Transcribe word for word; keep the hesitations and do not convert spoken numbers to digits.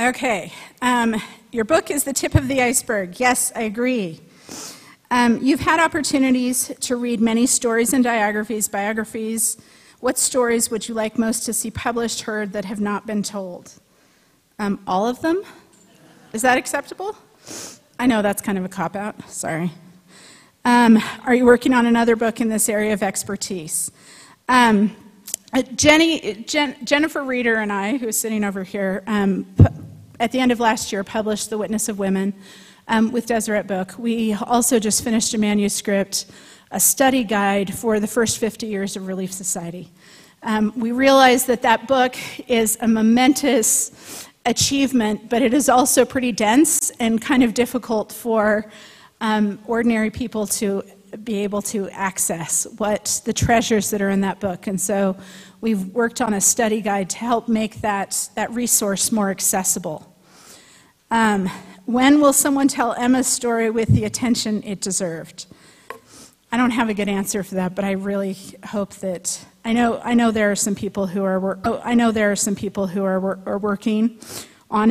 Okay, um, your book is the tip of the iceberg. Yes, I agree. Um, you've had opportunities to read many stories and biographies, biographies. What stories would you like most to see published, heard, that have not been told? Um, all of them? Is that acceptable? I know that's kind of a cop-out, sorry. Um, are you working on another book in this area of expertise? Um, Jenny, Jen, Jennifer Reeder and I, who is sitting over here, um, at the end of last year published The Witness of Women um, with Deseret Book. We also just finished a manuscript, a study guide for the first fifty years of Relief Society. Um, we realized that that book is a momentous achievement, but it is also pretty dense and kind of difficult for um, ordinary people to be able to access what the treasures that are in that book. And so we've worked on a study guide to help make that, that resource more accessible. Um, when will someone tell Emma's story with the attention it deserved? I don't have a good answer for that, but I really hope that, I know, I know there are some people who are, oh, I know there are some people who are, are working